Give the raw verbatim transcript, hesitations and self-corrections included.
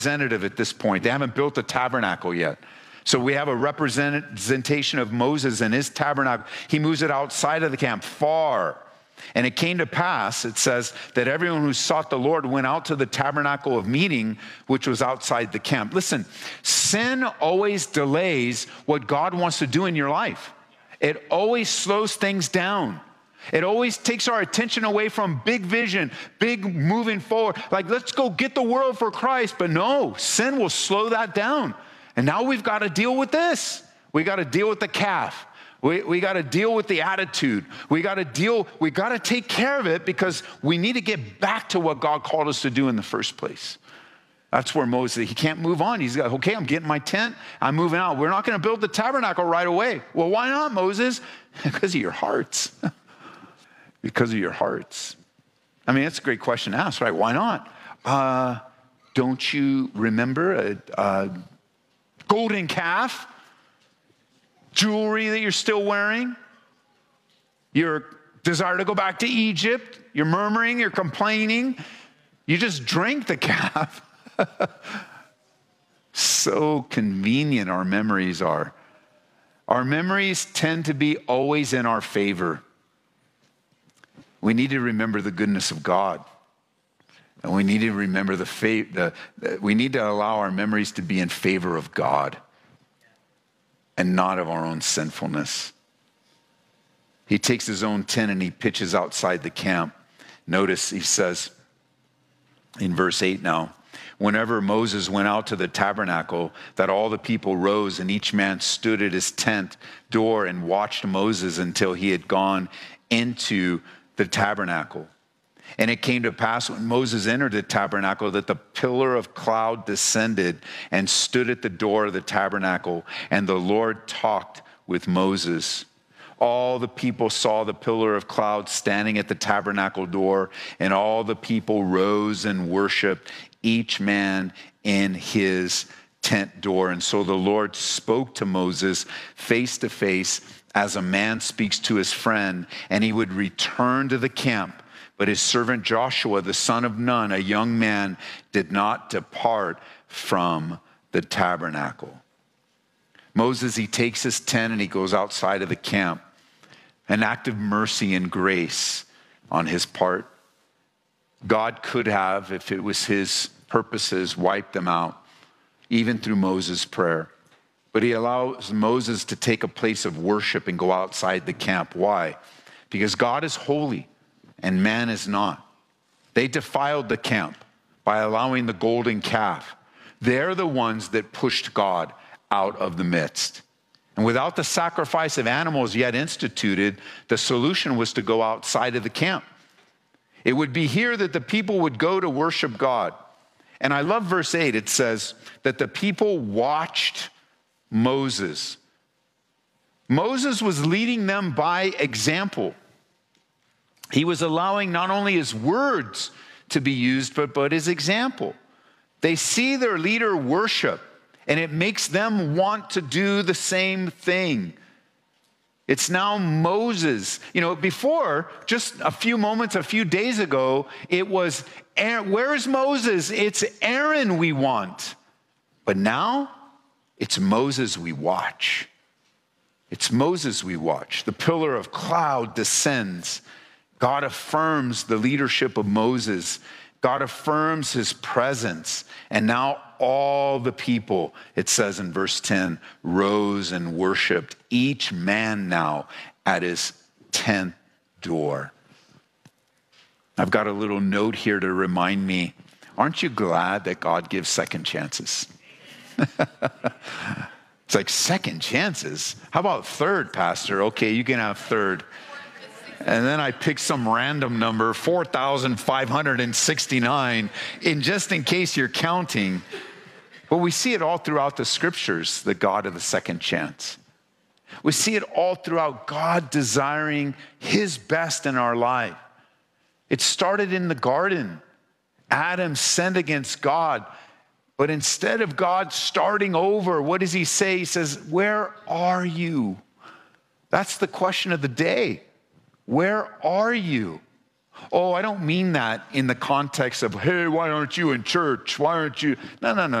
representative at this point. They haven't built a tabernacle yet. So we have a representation of Moses and his tabernacle. He moves it outside of the camp, far. And it came to pass, it says, that everyone who sought the Lord went out to the tabernacle of meeting, which was outside the camp. Listen, sin always delays what God wants to do in your life. It always slows things down. It always takes our attention away from big vision, big moving forward. Like, let's go get the world for Christ. But no, sin will slow that down. And now we've got to deal with this. We got to deal with the calf. We, we got to deal with the attitude. We got to deal, we got to take care of it because we need to get back to what God called us to do in the first place. That's where Moses, he can't move on. He's got, okay, I'm getting my tent. I'm moving out. We're not going to build the tabernacle right away. Well, why not, Moses? Because of your hearts. Because of your hearts. I mean, that's a great question to ask, right? Why not? Uh, don't you remember a, a golden calf? Jewelry that you're still wearing? Your desire to go back to Egypt? You're murmuring, you're complaining. You just drank the calf. So convenient our memories are. Our memories tend to be always in our favor. We need to remember the goodness of God. And we need to remember the, fa- the, the we need to allow our memories to be in favor of God and not of our own sinfulness. He takes his own tent and he pitches outside the camp. Notice he says in verse eight now, whenever Moses went out to the tabernacle, that all the people rose and each man stood at his tent door and watched Moses until he had gone into the tabernacle. And it came to pass when Moses entered the tabernacle that the pillar of cloud descended and stood at the door of the tabernacle, and the Lord talked with Moses. All the people saw the pillar of cloud standing at the tabernacle door, and all the people rose and worshiped, each man in his tent door. And so the Lord spoke to Moses face to face as a man speaks to his friend, and he would return to the camp. But his servant Joshua, the son of Nun, a young man, did not depart from the tabernacle. Moses, he takes his tent and he goes outside of the camp. An act of mercy and grace on his part. God could have, if it was his purposes, wiped them out, even through Moses' prayer. But he allows Moses to take a place of worship and go outside the camp. Why? Because God is holy and man is not. They defiled the camp by allowing the golden calf. They're the ones that pushed God out of the midst. And without the sacrifice of animals yet instituted, the solution was to go outside of the camp. It would be here that the people would go to worship God. And I love verse eight. It says that the people watched Moses. Moses was leading them by example. He was allowing not only his words to be used, but, but his example. They see their leader worship, and it makes them want to do the same thing. It's now Moses. You know, before, just a few moments, a few days ago, it was, where's Moses? It's Aaron we want. But now, it's Moses we watch. It's Moses we watch. The pillar of cloud descends. God affirms the leadership of Moses. God affirms his presence. And now all the people, it says in verse ten, rose and worshiped, each man now at his tent door. I've got a little note here to remind me, aren't you glad that God gives second chances? It's like, second chances? How about third, Pastor? Okay, you can have third. And then I picked some random number, four thousand five hundred sixty-nine, in just in case you're counting. But we see it all throughout the scriptures, the God of the second chance. We see it all throughout God desiring his best in our life. It started in the garden. Adam sinned against God. But instead of God starting over, what does he say? He says, where are you? That's the question of the day. Where are you? Oh, I don't mean that in the context of, hey, why aren't you in church? Why aren't you? No, no, no.